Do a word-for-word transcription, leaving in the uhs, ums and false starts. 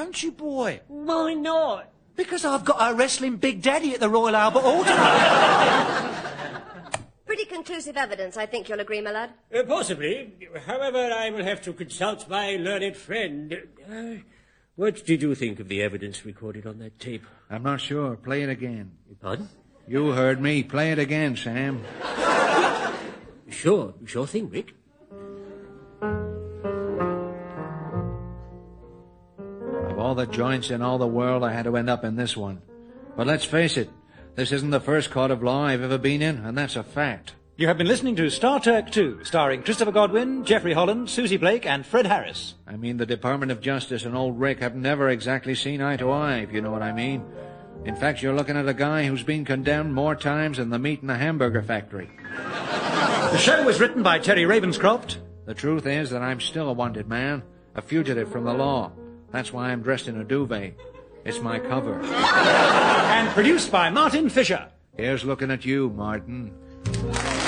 country boy. Why not? Because I've got a wrestling Big Daddy at the Royal Albert Hall tonight. Pretty conclusive evidence, I think you'll agree, my lad. Uh, possibly. However, I will have to consult my learned friend. Uh, what did you think of the evidence recorded on that tape? I'm not sure. Play it again. Pardon? You heard me. Play it again, Sam. Sure. Sure thing, Rick. Of all the joints in all the world, I had to end up in this one. But let's face it, this isn't the first court of law I've ever been in, and that's a fact. You have been listening to Star Trek two, starring Christopher Godwin, Geoffrey Holland, Susie Blake, and Fred Harris. I mean, the Department of Justice and old Rick have never exactly seen eye to eye, if you know what I mean. In fact, you're looking at a guy who's been condemned more times than the meat in the hamburger factory. The show was written by Terry Ravenscroft. The truth is that I'm still a wanted man, a fugitive from the law. That's why I'm dressed in a duvet. It's my cover. And produced by Martin Fisher. Here's looking at you, Martin.